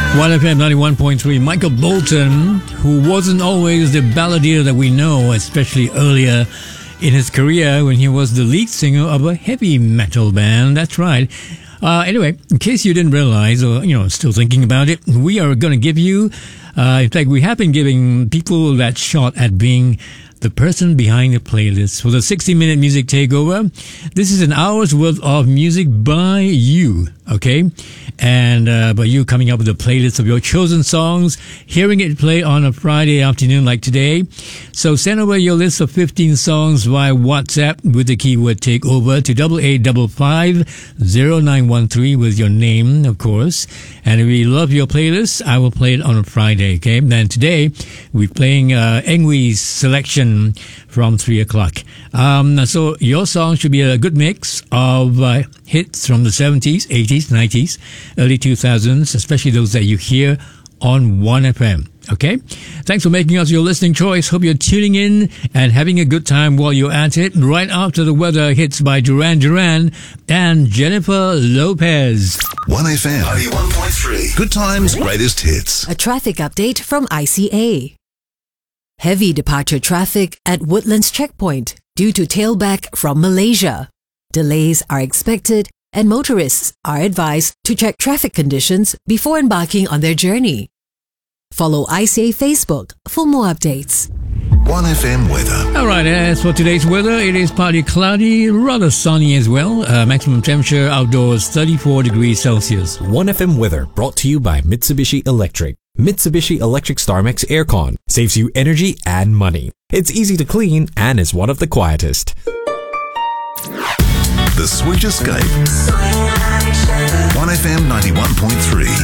1FM 91.3. Michael Bolton, who wasn't always the balladeer that we know, especially earlier in his career when he was the lead singer of a heavy metal band. That's right. Anyway, in case you didn't realize or, still thinking about it, we are going to give you, in fact, we have been giving people that shot at being the person behind the playlist for the 60-minute music takeover. This is an hour's worth of music by you, okay? And by you coming up with a playlist of your chosen songs, hearing it play on a Friday afternoon like today. So send over your list of 15 songs via WhatsApp with the keyword takeover to 8855-0913 with your name, of course. And if we love your playlist, I will play it on a Friday, okay? Then today, we're playing Engwee's selection from 3 o'clock. So your song should be a good mix of hits from the 70s, 80s, 90s, early 2000s, especially those that you hear on 1FM. Okay? Thanks for making us your listening choice. Hope you're tuning in and having a good time while you're at it. Right after the weather hits by Duran Duran and Jennifer Lopez. 1FM 91.3. Good times, greatest hits. A traffic update from ICA. Heavy departure traffic at Woodlands Checkpoint due to tailback from Malaysia. Delays are expected and motorists are advised to check traffic conditions before embarking on their journey. Follow ICA Facebook for more updates. 1FM weather. All right, as for today's weather, it is partly cloudy, rather sunny as well. Maximum temperature outdoors 34 degrees Celsius. 1FM weather brought to you by Mitsubishi Electric. Mitsubishi Electric StarMax Aircon saves you energy and money. It's easy to clean and is one of the quietest. The Sweet Escape. 1FM 91.3.